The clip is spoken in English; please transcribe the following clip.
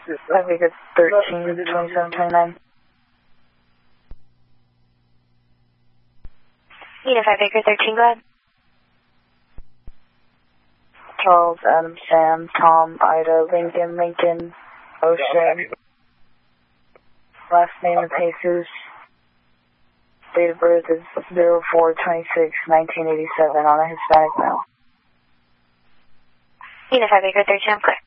I think it's 13, 27, 29. Unit 5 Baker 13, go ahead. Charles, Adam, Sam, Tom, Ida, Lincoln, Ocean. Last name is Jesus. Date of birth is 04/26/1987 on a Hispanic male. Unit 5 Baker 13, I'm clear.